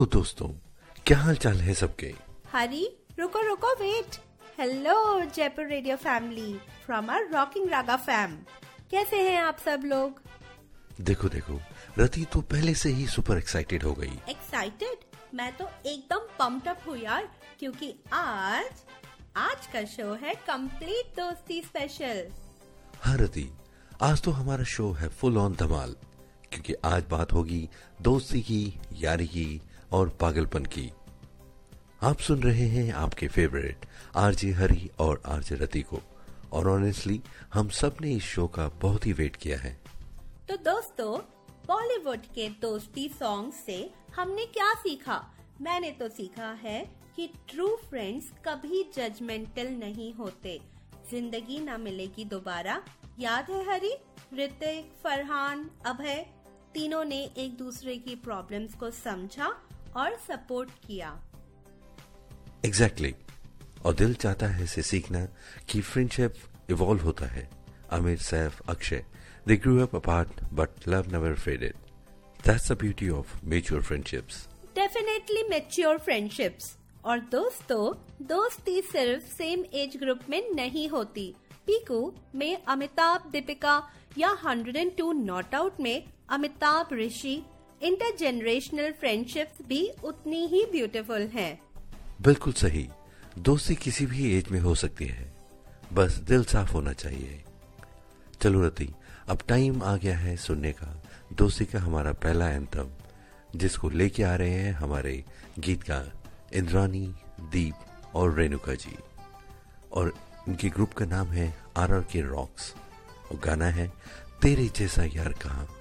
तो दोस्तों, क्या हाल चाल है सबके? हरी, रुको रुको wait. Hello Jaipur radio family from our rocking Raga fam. कैसे हैं आप सब लोग? देखो देखो, रति तो पहले से ही सुपर एक्साइटेड हो गई। एक्साइटेड? मैं तो एकदम पम्प्ड अप हूँ यार, क्योंकि आज का शो है कंप्लीट दोस्ती स्पेशल। हाँ रति, आज तो हमारा शो है फुल ऑन धमाल, क्योंकि आज बात होगी दोस्ती की, यारी की और पागलपन की। आप सुन रहे हैं आपके फेवरेट आरजे हरी और आरजे रति को, और ऑनेस्टली हम सब ने इस शो का बहुत ही वेट किया है। तो दोस्तों, बॉलीवुड के दोस्ती सॉन्ग से हमने क्या सीखा? मैंने तो सीखा है कि ट्रू फ्रेंड्स कभी जजमेंटल नहीं होते। जिंदगी ना मिलेगी दोबारा। याद है हरी? ऋतिक, फरहान, अभय तीनों ने एक दूसरे की प्रॉब्लम्स को समझा और सपोर्ट किया। एग्जैक्टली। और दिल चाहता है इसे सीखना कि फ्रेंडशिप इवॉल्व होता है। Aamir, Saif, Akshay, they grew up apart but love never faded. That's the beauty of mature friendships. Definitely mature friendships. और दोस्तों, दोस्ती सिर्फ सेम एज ग्रुप में नहीं होती। पीकू में अमिताभ दीपिका या 102 नॉट आउट में अमिताभ ऋषि, इंटरजेनरेशनल फ्रेंडशिप्स भी उतनी ही ब्यूटीफुल हैं। बिल्कुल सही। दोस्ती किसी भी एज में हो सकती है, बस दिल साफ होना चाहिए। चलो रति, अब टाइम आ गया है सुनने का दोस्ती का हमारा पहला एंथम, जिसको लेके आ रहे हैं हमारे गीतकार इंद्रानी, दीप और रेणुका जी। और इनके ग्रुप का नाम है RRK रॉक्स, और गाना है तेरे जैसा यार कहाँ।